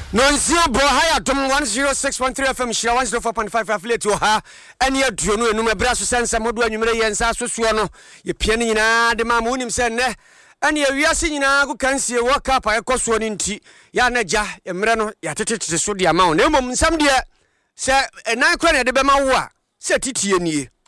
Nonsia Bohaya Dom 106.3 FM Shira 104.5 affiliate ha ene aduonu enum ebra so sense modu anwumre yensa sosuo no ye piane nyina de ma munim se ne ene awiase nyina go kansie wo kapa ekoso no nti ya na gya emre no ya tetete so de ama wo na emom nsam de se enan kra ne de be ma wo a se titie nie